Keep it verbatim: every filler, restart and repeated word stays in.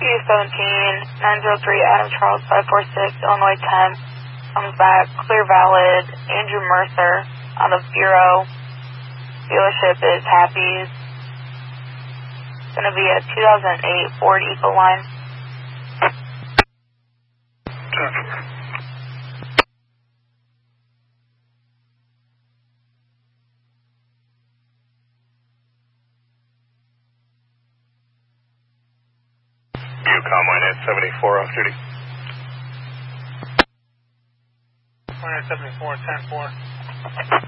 W seventeen, nine zero three, Adam Charles, five four six, Illinois ten, comes back, clear valid, Andrew Mercer, out of Bureau, dealership is Happy's, it's going to be a two thousand eight Ford Ecoline. Yukon, minus seventy-four, off duty. minus seventy-four, ten four.